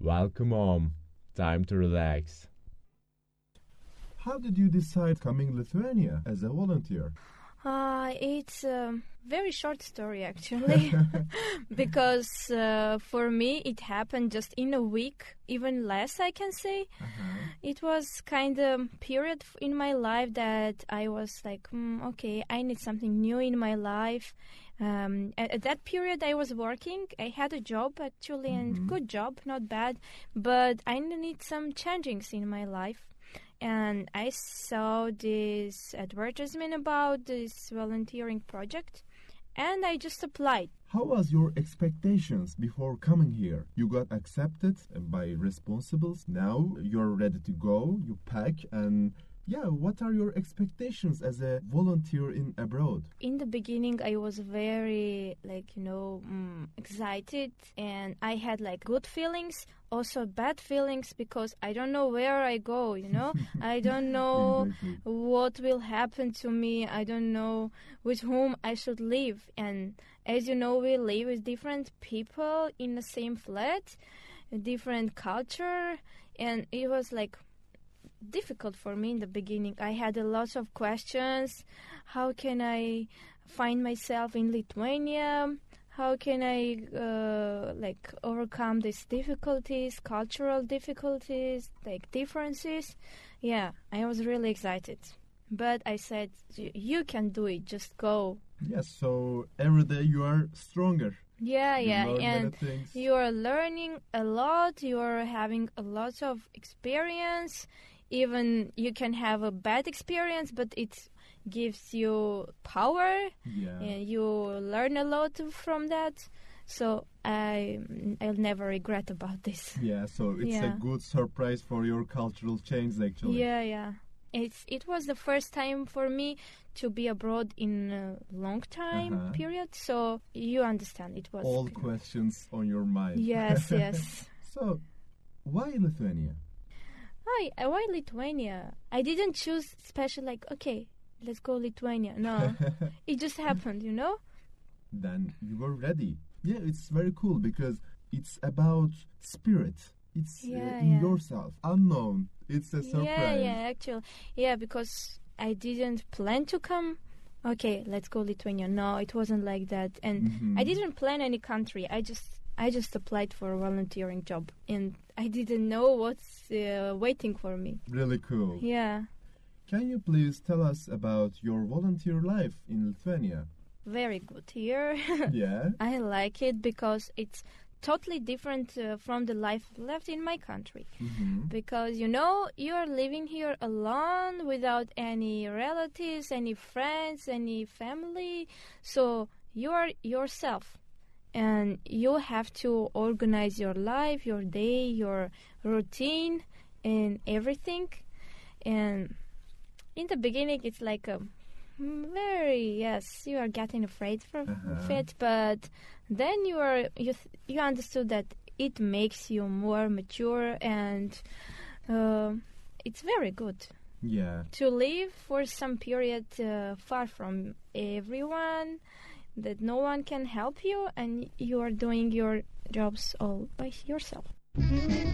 Welcome home. Time to relax. How did you decide coming Lithuania as a volunteer? It's a very short story actually, because for me it happened just in a week, even less I can say. It was kind of period in my life that I was like, okay, I need something new in my life. At that period I was working. I had a job actually, and good job, not bad, but I need some changings in my life. And I saw this advertisement about this volunteering project, and I just applied. How was your expectations before coming here? You got accepted by responsibles. Now you're ready to go. You pack and what are your expectations as a volunteer in abroad? In the beginning, I was very, excited, and I had good feelings, also bad feelings, because I don't know where I go, I don't know Exactly. what will happen to me. I don't know with whom I should live. And as you know, we live with different people in the same flat, a different culture, and it was difficult for me in the beginning. I had a lot of questions. How can I find myself in Lithuania? How can I overcome these difficulties, cultural difficulties, differences? Yeah, I was really excited. But I said, you can do it, just go. Yes, so every day you are stronger. Yeah, You learn many and things. you are learning a lot. You are having a lot of experience. Even you can have a bad experience, but it gives you power, Yeah. and you learn a lot from that. So I'll never regret about this. Yeah, so it's a Yeah. good surprise for your cultural change actually. Yeah. It was the first time for me to be abroad in a long time period. So you understand, it was All questions on your mind. Yes. So, why Lithuania? Why Lithuania? I didn't choose special, okay, let's go Lithuania. No, it just happened, Then you were ready. Yeah, it's very cool because it's about spirit. It's in yourself, unknown. It's a surprise. Actually. Yeah, because I didn't plan to come. Okay, let's go Lithuania. No, it wasn't like that. And I didn't plan any country. I just applied for a volunteering job, and I didn't know what's waiting for me. Really cool. Yeah. Can you please tell us about your volunteer life in Lithuania? Very good here. Yeah. I like it because it's totally different from the life left in my country. Because, you are living here alone without any relatives, any friends, any family. So you are yourself. And you have to organize your life, your day, your routine, and everything. And in the beginning, it's you are getting afraid of it, but then you understood that it makes you more mature, and it's very good. Yeah. To live for some period far from everyone, that no one can help you, and you are doing your jobs all by yourself.